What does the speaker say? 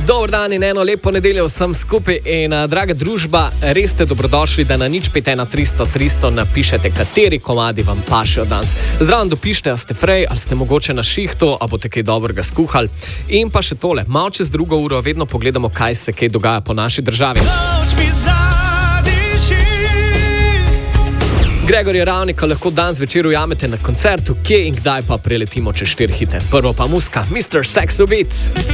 Dober dan in eno lepo nedeljo vsem skupaj in draga družba, res ste dobrodošli, da na 051 300 300 napišete, kateri komadi vam pašejo danes. Zdravo dopište, a ste frej, ali ste mogoče na šihtu, a boste kaj dobrega skuhali. In pa še tole, malo čez drugo uro vedno pogledamo, kaj se kaj dogaja po naši državi. Gregorja Ravnika lahko danes večer ujamete na koncertu, kje in kdaj pa preletimo čez 4 hite. Prvo pa muska, Mr. Sexo Beat.